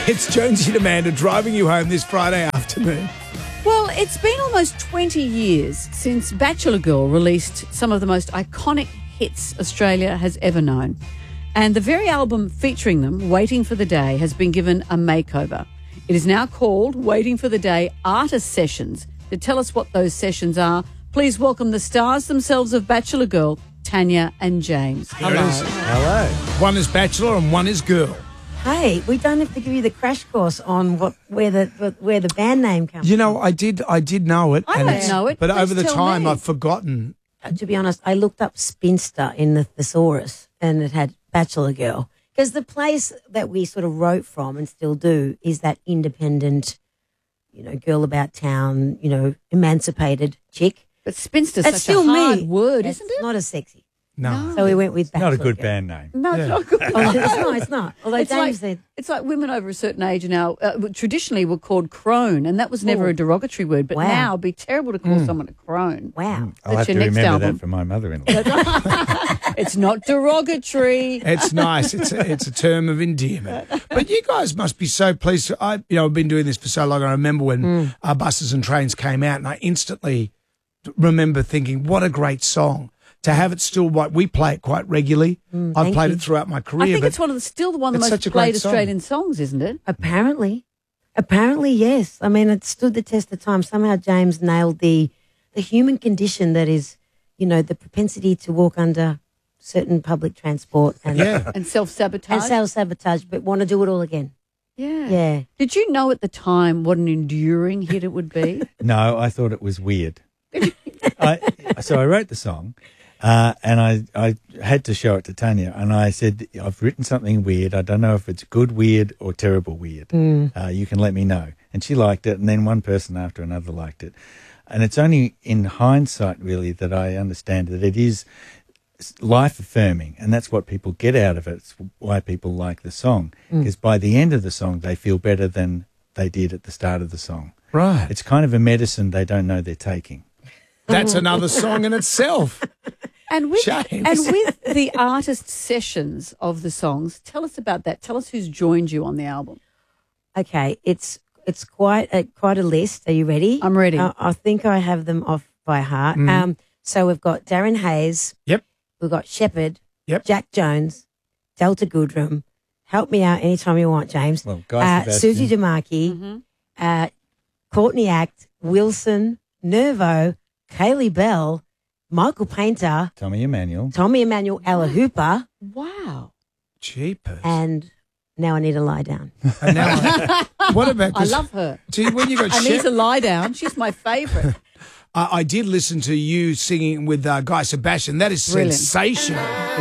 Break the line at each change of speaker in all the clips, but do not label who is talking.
It's Jonesy and Amanda driving you home this Friday afternoon.
Well, it's been almost 20 years since Bachelor Girl released some of the most iconic hits Australia has ever known. And the very album featuring them, Waiting for the Day, has been given a makeover. It is now called Waiting for the Day Artist Sessions. To tell us what those sessions are, please welcome the stars themselves of Bachelor Girl, Tanya and James.
There it is.
Hello.
One is Bachelor and one is Girl.
Hey, we don't have to give you the crash course on where the band name comes
You know, I did know it.
I don't know it.
But
Please
over the
tell
time,
me.
I've forgotten.
To be honest, I looked up Spinster in the thesaurus and it had Bachelor Girl. Because the place that we sort of wrote from and still do is that independent, girl about town, emancipated chick.
But spinster's
That's
such
still
a hard
me.
word,
It's
isn't it?
not as sexy.
No.
So we went with Bachelor
Not a good
Girl.
band name.
No,
Yeah.
it's not good.
Oh, it's not. Although
It's
James
like,
said,
it's like women over a certain age now traditionally were called crone, and that was never
Oh.
a derogatory word. But
Wow.
now it'd be terrible to call someone a crone.
wow.
I'll
That's
have
your
to
next
remember
album.
that for my mother-in-law.
It's not derogatory.
It's nice. It's a term of endearment. But you guys must be so pleased. I've been doing this for so long. I remember when Buses and Trains came out, and I instantly remember thinking, what a great song. To have it still, we play it quite regularly. I've
thank
played
you.
it throughout my career.
I think
but
it's still one of the
it's
most
such a great
played
song.
Australian songs, isn't it?
Apparently, yes. I mean, it stood the test of time. Somehow James nailed the human condition that is, the propensity to walk under certain public transport and,
yeah.
And self-sabotage.
and self-sabotage, but want to do it all again.
Yeah.
Yeah.
Did you know at the time what an enduring hit it would be?
No, I thought it was weird. So I wrote the song, and I had to show it to Tanya, and I said, I've written something weird. I don't know if it's good weird or terrible weird. You can let me know. And she liked it, and then one person after another liked it. And it's only in hindsight, really, that I understand that it is life-affirming, and that's what people get out of it. It's why people like the song, because by the end of the song, they feel better than they did at the start of the song.
Right.
It's kind of a medicine they don't know they're taking.
That's another song in itself.
And with
James.
the artist sessions of the songs, tell us about that. Tell us who's joined you on the album.
Okay, it's quite a list. Are you ready?
I'm ready.
I think I have them off by heart. So we've got Darren Hayes.
Yep.
We've got Shepherd.
Yep.
Jack Jones. Delta Goodrum. Help me out anytime you want, James.
Well, Guy Sebastian.
Susie DeMarchi. Courtney Act. Wilson. Nervo. Kaylee Bell. Michael Painter.
Tommy Emmanuel.
Tommy Emmanuel. Ella Hooper.
Wow.
Jeepers.
And Now I Need to Lie Down.
And now what about
I love her.
when you got
I need
Shep-
to lie down. She's my favourite.
I did listen to you singing with Guy Sebastian. That is
Brilliant.
sensational.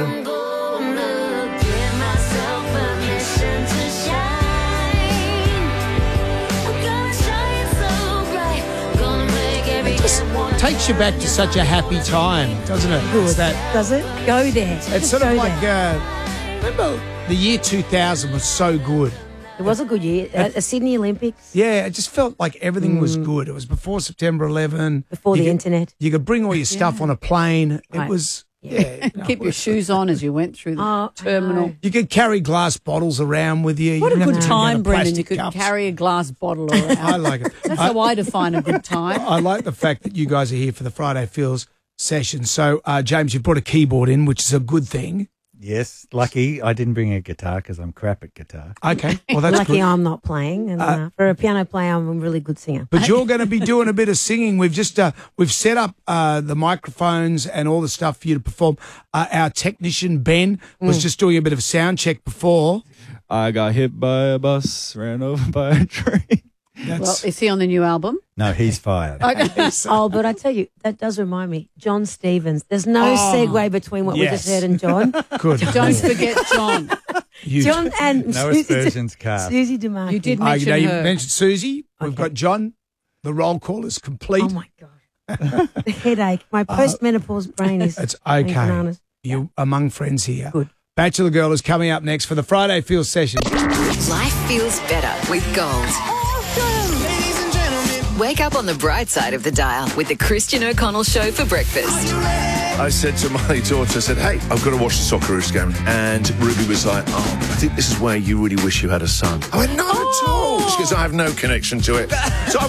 It just takes you back to such a happy time, doesn't it?
Good.
It's that.
Does it? Go there.
It's
Just
sort of
go
like
there.
remember the year 2000 was so good.
It was a good year. A Sydney Olympics.
Yeah, it just felt like everything was good. It was before September 11.
Before
You
the
could-
internet.
You could bring all your stuff on a plane. It
Right.
was,
Keep your shoes on as you went through the terminal.
You could carry glass bottles around with you.
What
You
a
didn't
good
have to
time,
go to
Brendan. You
plastic
could
cups.
carry a glass bottle around.
I like it.
That's how I define a good time.
I like the fact that you guys are here for the Friday Feels session. So, James, you brought a keyboard in, which is a good thing.
Yes, lucky I didn't bring a guitar because I'm crap at guitar.
Okay, well, that's
Lucky
good.
I'm not playing. And for a piano player, I'm a really good singer.
But you're going to be doing a bit of singing. We've just we've set up the microphones and all the stuff for you to perform. Our technician Ben was just doing a bit of sound check before.
I got hit by a bus, ran over by a train.
Well, is he on the new album?
No, he's fired.
Oh, but I tell you, that does remind me. John Stevens. There's no segue between what we
yes.
just heard and John.
Good.
Don't forget John.
John and
No
Susie,
aspersions cast.
Susie DeMarchi.
You did mention
you
her.
mentioned Susie. We've
Okay.
got John. The roll call is complete.
Oh, my God. The headache. My postmenopause brain is
It's
going
okay.
bananas.
You're among friends here.
Good.
Bachelor Girl is coming up next for the Friday Feels session.
Life feels better with gold. Wake up on the bright side of the dial with the Christian O'Connell Show for breakfast.
I said to my daughter, I said, hey, I've got to watch the Socceroos game. And Ruby was like, oh, I think this is where you really wish you had a son. I went, no, because I have no connection to it. So